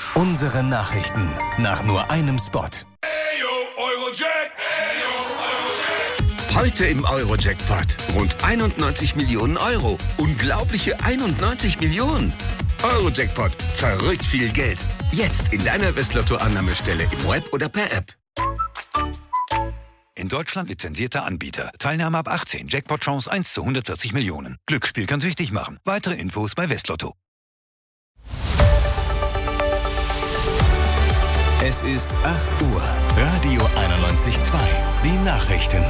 Unsere Nachrichten nach nur einem Spot. Heute im Eurojackpot. Rund 91 Millionen Euro. Unglaubliche 91 Millionen. Eurojackpot. Verrückt viel Geld. Jetzt in deiner Westlotto-Annahmestelle im Web oder per App. In Deutschland lizenzierter Anbieter. Teilnahme ab 18. Jackpot-Chance 1 zu 140 Millionen. Glücksspiel kann süchtig machen. Weitere Infos bei Westlotto. Es ist 8 Uhr. Radio 91.2. Die Nachrichten.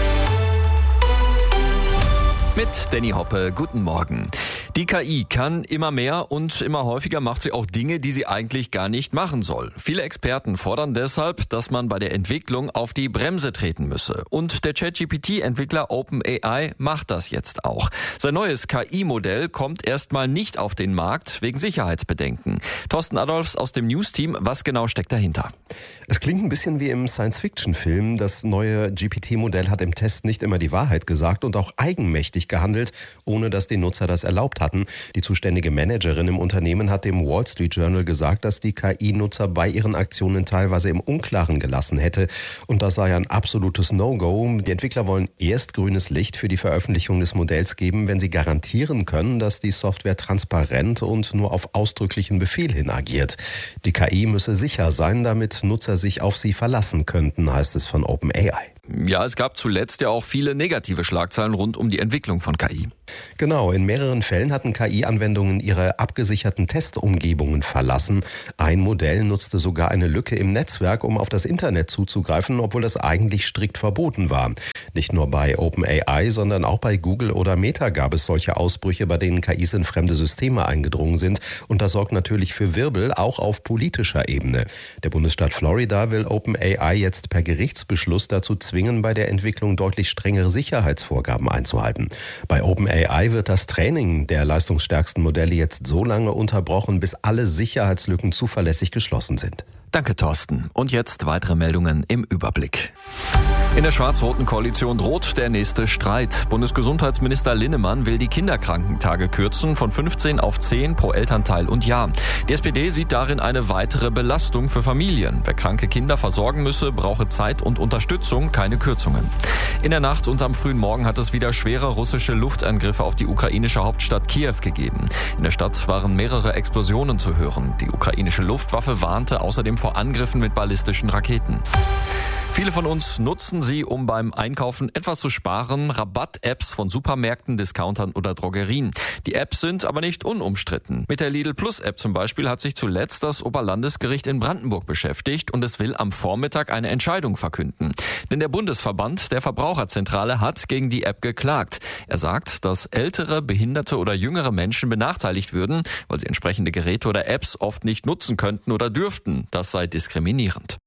Mit Danny Hoppe, guten Morgen. Die KI kann immer mehr und immer häufiger macht sie auch Dinge, die sie eigentlich gar nicht machen soll. Viele Experten fordern deshalb, dass man bei der Entwicklung auf die Bremse treten müsse. Und der ChatGPT-Entwickler OpenAI macht das jetzt auch. Sein neues KI-Modell kommt erstmal nicht auf den Markt wegen Sicherheitsbedenken. Thorsten Adolfs aus dem News-Team, was genau steckt dahinter? Es klingt ein bisschen wie im Science-Fiction-Film. Das neue GPT-Modell hat im Test nicht immer die Wahrheit gesagt und auch eigenmächtig gehandelt, ohne dass die Nutzer das erlaubt hatten. Die zuständige Managerin im Unternehmen hat dem Wall Street Journal gesagt, dass die KI-Nutzer bei ihren Aktionen teilweise im Unklaren gelassen hätte. Und das sei ein absolutes No-Go. Die Entwickler wollen erst grünes Licht für die Veröffentlichung des Modells geben, wenn sie garantieren können, dass die Software transparent und nur auf ausdrücklichen Befehl hin agiert. Die KI müsse sicher sein, damit Nutzer sich auf sie verlassen könnten, heißt es von OpenAI. Ja, es gab zuletzt ja auch viele negative Schlagzeilen rund um die Entwicklung von KI. Genau, in mehreren Fällen hatten KI-Anwendungen ihre abgesicherten Testumgebungen verlassen. Ein Modell nutzte sogar eine Lücke im Netzwerk, um auf das Internet zuzugreifen, obwohl das eigentlich strikt verboten war. Nicht nur bei OpenAI, sondern auch bei Google oder Meta gab es solche Ausbrüche, bei denen KIs in fremde Systeme eingedrungen sind. Und das sorgt natürlich für Wirbel, auch auf politischer Ebene. Der Bundesstaat Florida will OpenAI jetzt per Gerichtsbeschluss dazu zwingen, bei der Entwicklung deutlich strengere Sicherheitsvorgaben einzuhalten. Bei OpenAI wird das Training der leistungsstärksten Modelle jetzt so lange unterbrochen, bis alle Sicherheitslücken zuverlässig geschlossen sind. Danke, Thorsten. Und jetzt weitere Meldungen im Überblick. In der schwarz-roten Koalition droht der nächste Streit. Bundesgesundheitsminister Linnemann will die Kinderkrankentage kürzen von 15 auf 10 pro Elternteil und Jahr. Die SPD sieht darin eine weitere Belastung für Familien. Wer kranke Kinder versorgen müsse, brauche Zeit und Unterstützung, keine Kürzungen. In der Nacht und am frühen Morgen hat es wieder schwere russische Luftangriffe auf die ukrainische Hauptstadt Kiew gegeben. In der Stadt waren mehrere Explosionen zu hören. Die ukrainische Luftwaffe warnte außerdem vor Angriffen mit ballistischen Raketen. Viele von uns nutzen sie, um beim Einkaufen etwas zu sparen. Rabatt-Apps von Supermärkten, Discountern oder Drogerien. Die Apps sind aber nicht unumstritten. Mit der Lidl Plus App zum Beispiel hat sich zuletzt das Oberlandesgericht in Brandenburg beschäftigt und es will am Vormittag eine Entscheidung verkünden. Denn der Bundesverband der Verbraucherzentrale hat gegen die App geklagt. Er sagt, dass ältere, behinderte oder jüngere Menschen benachteiligt würden, weil sie entsprechende Geräte oder Apps oft nicht nutzen könnten oder dürften. Das sei diskriminierend.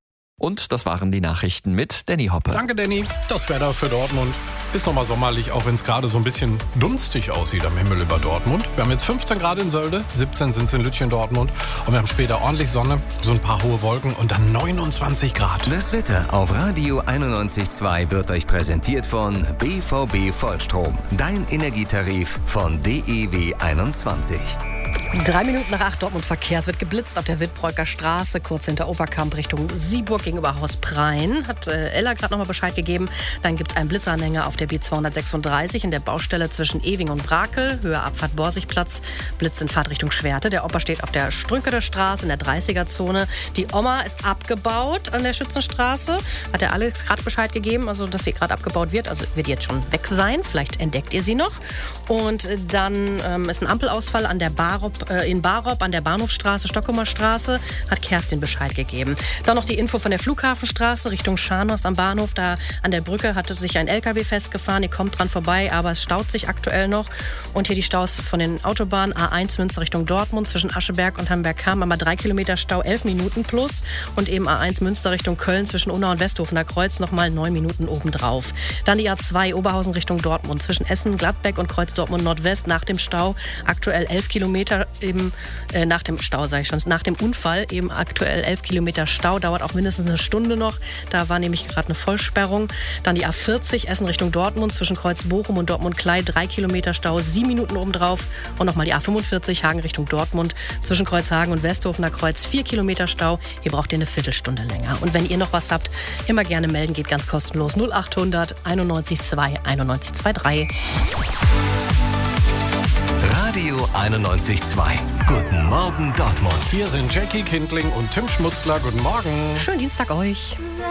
Und das waren die Nachrichten mit Danny Hoppe. Danke, Danny. Das Wetter für Dortmund ist nochmal sommerlich, auch wenn es gerade so ein bisschen dunstig aussieht am Himmel über Dortmund. Wir haben jetzt 15 Grad in Sölde, 17 sind es in Lütchen, Dortmund. Und wir haben später ordentlich Sonne, so ein paar hohe Wolken und dann 29 Grad. Das Wetter auf Radio 91.2 wird euch präsentiert von BVB Vollstrom. Dein Energietarif von DEW 21. 3 Minuten nach 8 Dortmund Verkehr. Es wird geblitzt auf der Wittbreuker Straße, kurz hinter Oberkamp Richtung Sieburg gegenüber Haus Prein. Hat Ella gerade nochmal Bescheid gegeben. Dann gibt es einen Blitzanhänger auf der B236 in der Baustelle zwischen Ewing und Brakel, Höhe Abfahrt Borsigplatz. Blitz in Fahrtrichtung Schwerte. Der Opa steht auf der Strünkener Straße in der 30er-Zone. Die Oma ist abgebaut an der Schützenstraße. Hat der Alex gerade Bescheid gegeben, also dass sie gerade abgebaut wird. Also wird jetzt schon weg sein. Vielleicht entdeckt ihr sie noch. Und dann ist ein Ampelausfall an der in Barop an der Bahnhofstraße, Stockholmer Straße, hat Kerstin Bescheid gegeben. Dann noch die Info von der Flughafenstraße Richtung Scharnhorst am Bahnhof. Da an der Brücke hatte sich ein LKW festgefahren. Ihr kommt dran vorbei, aber es staut sich aktuell noch. Und hier die Staus von den Autobahnen A1 Münster Richtung Dortmund zwischen Ascheberg und Hamburg-Kamm. Einmal 3 Kilometer Stau, 11 Minuten plus. Und eben A1 Münster Richtung Köln zwischen Unna und Westhofener Kreuz nochmal 9 Minuten obendrauf. Dann die A2 Oberhausen Richtung Dortmund zwischen Essen, Gladbeck und Kreuz Dortmund Nordwest nach dem Stau. Aktuell 11 Kilometer eben nach dem Stau, sage ich schon, nach dem Unfall eben aktuell 11 Kilometer Stau, dauert auch mindestens eine Stunde noch. Da war nämlich gerade eine Vollsperrung. Dann die A40 Essen Richtung Dortmund zwischen Kreuz Bochum und Dortmund-Klei 3 Kilometer Stau, 7 Minuten obendrauf. Und nochmal die A45 Hagen Richtung Dortmund zwischen Kreuzhagen und Westhofener Kreuz 4 Kilometer Stau. Hier braucht ihr eine Viertelstunde länger. Und wenn ihr noch was habt, immer gerne melden, geht ganz kostenlos 0800 91 2 91 23. Radio 91.2. Guten Morgen Dortmund. Hier sind Jackie Kindling und Tim Schmutzler. Guten Morgen. Schönen Dienstag euch.